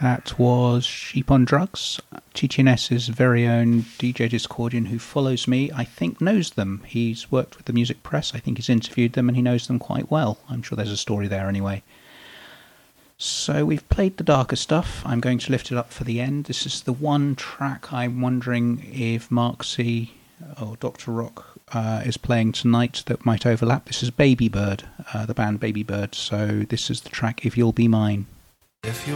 That was Sheep on Drugs, TTNS's very own DJ Discordian, who follows me, I think knows them. He's worked with the Music Press, I think he's interviewed them, and he knows them quite well. I'm sure there's a story there anyway. So we've played the darker stuff. I'm going to lift it up for the end. This is the one track I'm wondering if Mark C. or Dr. Rock is playing tonight that might overlap. This is Baby Bird, the band Baby Bird. So this is the track If You'll Be Mine. If